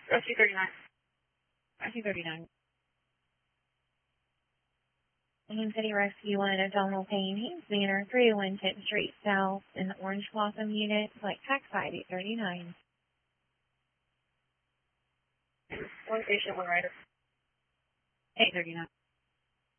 Go 239. 239. Union City Rescue 1 abdominal pain. He's Banner 301 10th Street South in the Orange Blossom unit, like taxi 839. One patient, one rider. 839.